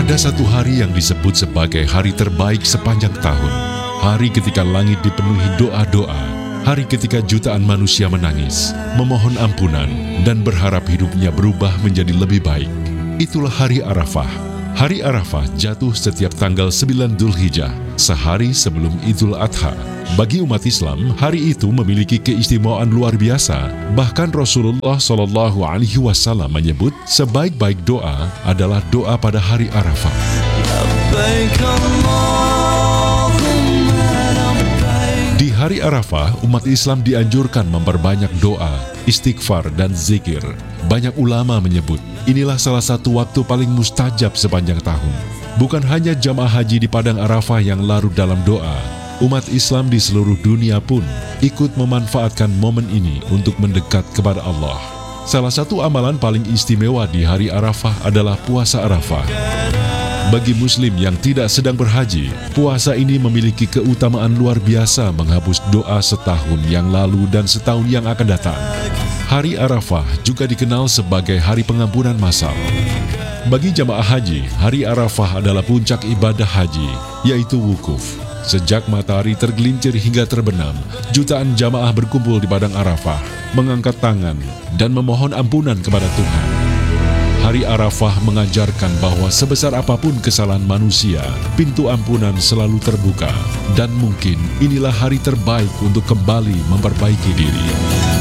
Ada satu hari yang disebut sebagai hari terbaik sepanjang tahun. Hari ketika langit dipenuhi doa-doa. Hari ketika jutaan manusia menangis, memohon ampunan, dan berharap hidupnya berubah menjadi lebih baik. Itulah hari Arafah. Hari Arafah jatuh setiap tanggal 9 Dzulhijjah, sehari sebelum Idul Adha. Bagi umat Islam, hari itu memiliki keistimewaan luar biasa. Bahkan Rasulullah SAW menyebut sebaik-baik doa adalah doa pada hari Arafah. Di hari Arafah, umat Islam dianjurkan memperbanyak doa, istighfar, dan zikir. Banyak ulama menyebut, inilah salah satu waktu paling mustajab sepanjang tahun. Bukan hanya jamaah haji di Padang Arafah yang larut dalam doa, umat Islam di seluruh dunia pun ikut memanfaatkan momen ini untuk mendekat kepada Allah. Salah satu amalan paling istimewa di hari Arafah adalah puasa Arafah. Bagi muslim yang tidak sedang berhaji, puasa ini memiliki keutamaan luar biasa menghapus doa setahun yang lalu dan setahun yang akan datang. Hari Arafah juga dikenal sebagai hari pengampunan massal. Bagi jamaah haji, hari Arafah adalah puncak ibadah haji, yaitu wukuf. Sejak matahari tergelincir hingga terbenam, jutaan jamaah berkumpul di Padang Arafah, mengangkat tangan, dan memohon ampunan kepada Tuhan. Hari Arafah mengajarkan bahwa sebesar apapun kesalahan manusia, pintu ampunan selalu terbuka. Dan mungkin inilah hari terbaik untuk kembali memperbaiki diri.